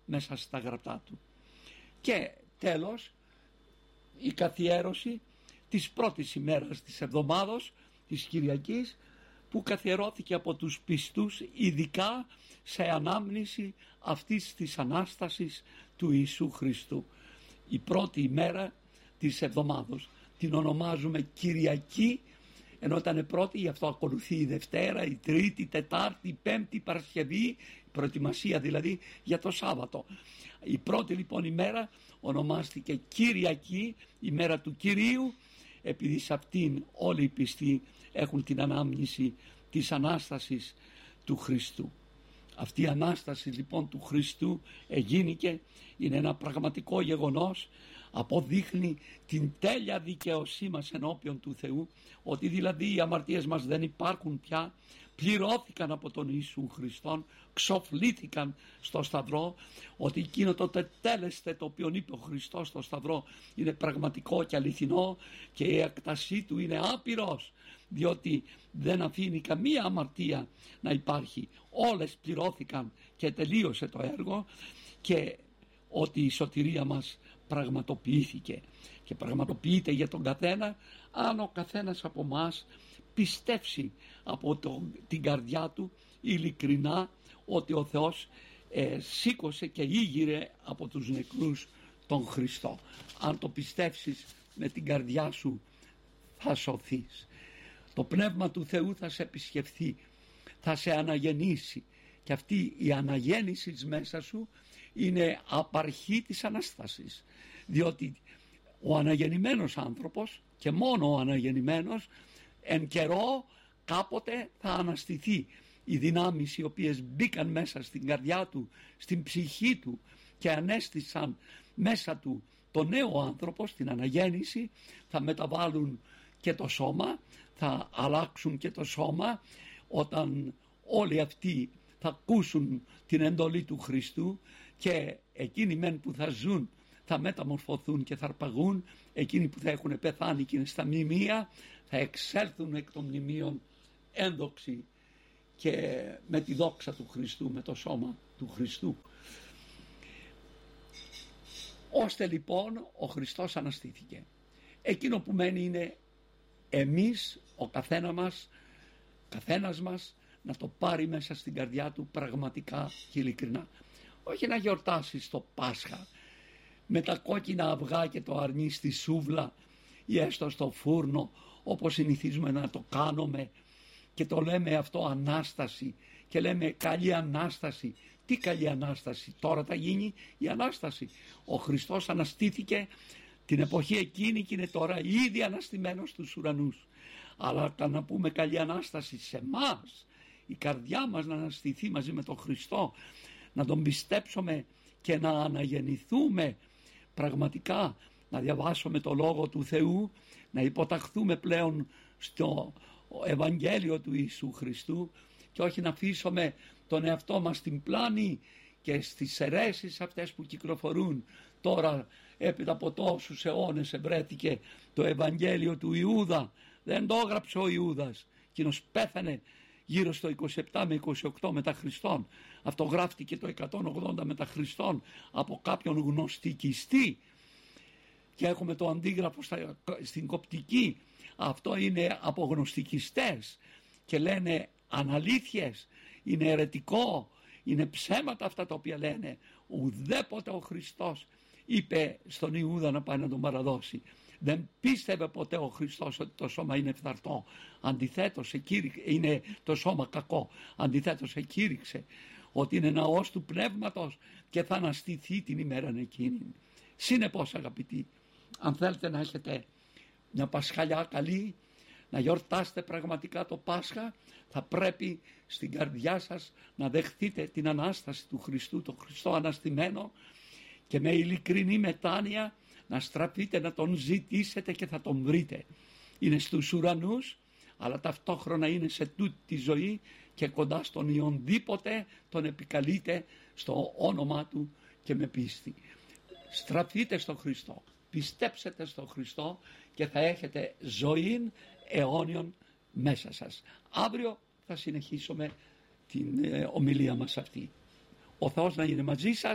μέσα στα γραπτά του. Και τέλος, η καθιέρωση της πρώτης ημέρας της εβδομάδος, της Κυριακής, που καθιερώθηκε από τους πιστούς ειδικά σε ανάμνηση αυτής της Ανάστασης του Ιησού Χριστού. Η πρώτη ημέρα της εβδομάδος την ονομάζουμε Κυριακή, ενώ ήταν πρώτη, γι' αυτό ακολουθεί η Δευτέρα, η Τρίτη, η Τετάρτη, η Πέμπτη, η Παρασκευή, η προετοιμασία δηλαδή για το Σάββατο. Η πρώτη λοιπόν ημέρα ονομάστηκε Κυριακή, ημέρα του Κυρίου, επειδή σε αυτήν όλοι οι πιστοί έχουν την ανάμνηση της Ανάστασης του Χριστού. Αυτή η Ανάσταση λοιπόν του Χριστού εγίνηκε, είναι ένα πραγματικό γεγονός, αποδείχνει την τέλεια δικαίωσή μας ενώπιον του Θεού, ότι δηλαδή οι αμαρτίες μας δεν υπάρχουν πια, πληρώθηκαν από τον Ιησού Χριστόν, ξοφλήθηκαν στο Σταυρό, ότι εκείνο το τετέλεσθε το οποίο είπε ο Χριστός στο Σταυρό είναι πραγματικό και αληθινό, και η έκτασή του είναι άπειρος, διότι δεν αφήνει καμία αμαρτία να υπάρχει, όλες πληρώθηκαν και τελείωσε το έργο, και ότι η σωτηρία μας πραγματοποιήθηκε και πραγματοποιείται για τον καθένα αν ο καθένας από μας πιστέψει από την καρδιά του ειλικρινά ότι ο Θεός σήκωσε και ήγηρε από τους νεκρούς τον Χριστό. Αν το πιστέψεις με την καρδιά σου θα σωθείς. Το Πνεύμα του Θεού θα σε επισκεφθεί, θα σε αναγεννήσει, και αυτή η αναγέννηση μέσα σου είναι απαρχή της Ανάστασης, διότι ο αναγεννημένος άνθρωπος, και μόνο ο αναγεννημένος, εν καιρό κάποτε θα αναστηθεί. Οι δυνάμεις οι οποίες μπήκαν μέσα στην καρδιά του, στην ψυχή του και ανέστησαν μέσα του το νέο άνθρωπο στην αναγέννηση, θα μεταβάλουν και το σώμα, θα αλλάξουν και το σώμα όταν όλοι αυτοί θα ακούσουν την εντολή του Χριστού, και εκείνοι μεν που θα ζουν θα μεταμορφωθούν και θα αρπαγούν, εκείνοι που θα έχουν πεθάνει και είναι στα μνημεία θα εξέλθουν εκ των μνημείων ένδοξοι και με τη δόξα του Χριστού, με το σώμα του Χριστού. Ώστε λοιπόν ο Χριστός αναστήθηκε. Εκείνο που μένει είναι εμείς, ο καθένας μας να το πάρει μέσα στην καρδιά του πραγματικά και ειλικρινά. Όχι να γιορτάσει το Πάσχα με τα κόκκινα αυγά και το αρνί στη σούβλα ή έστω στο φούρνο, όπως συνηθίζουμε να το κάνουμε, και το λέμε αυτό Ανάσταση, και λέμε καλή Ανάσταση. Τι καλή Ανάσταση? Τώρα θα γίνει η Ανάσταση. Ο Χριστός αναστήθηκε την εποχή εκείνη και είναι τώρα ήδη αναστημένος στους ουρανούς. Αλλά να πούμε καλή Ανάσταση σε εμάς, η καρδιά μας να αναστηθεί μαζί με τον Χριστό, να τον πιστέψουμε και να αναγεννηθούμε πραγματικά, να διαβάσουμε το Λόγο του Θεού, να υποταχθούμε πλέον στο Ευαγγέλιο του Ιησού Χριστού, και όχι να αφήσουμε τον εαυτό μας στην πλάνη και στις αιρέσεις αυτές που κυκλοφορούν. Τώρα έπειτα από τόσους αιώνες ευρέθηκε το Ευαγγέλιο του Ιούδα, δεν το έγραψε ο Ιούδας, εκείνος πέθανε γύρω στο 27 με 28 μετά Χριστόν. Αυτό γράφτηκε το 180 μετά Χριστόν από κάποιον γνωστικιστή, και έχουμε το αντίγραφο στην κοπτική. Αυτό είναι από γνωστικιστές και λένε αναλήθειες, είναι αιρετικό, είναι ψέματα αυτά τα οποία λένε. Ουδέποτε ο Χριστός είπε στον Ιούδα να πάει να τον παραδώσει. Δεν πίστευε ποτέ ο Χριστός ότι το σώμα είναι φθαρτό. Αντιθέτως είναι το σώμα κακό. Αντιθέτως εκήρυξε ότι είναι ναός του Πνεύματος και θα αναστηθεί την ημέρα εκείνη. Συνεπώς αγαπητοί, αν θέλετε να έχετε μια Πασχαλιά καλή, να γιορτάσετε πραγματικά το Πάσχα, θα πρέπει στην καρδιά σας να δεχτείτε την Ανάσταση του Χριστού, τον Χριστό αναστημένο, και με ειλικρινή μετάνοια να στραφείτε, να τον ζητήσετε και θα τον βρείτε. Είναι στους ουρανούς, αλλά ταυτόχρονα είναι σε τούτη τη ζωή και κοντά στον ιονδήποτε τον επικαλείτε στο όνομα του και με πίστη. Στραφείτε στον Χριστό, πιστέψετε στον Χριστό και θα έχετε ζωή αιώνιον μέσα σας. Αύριο θα συνεχίσουμε την ομιλία μας αυτή. Ο Θεός να είναι μαζί σας.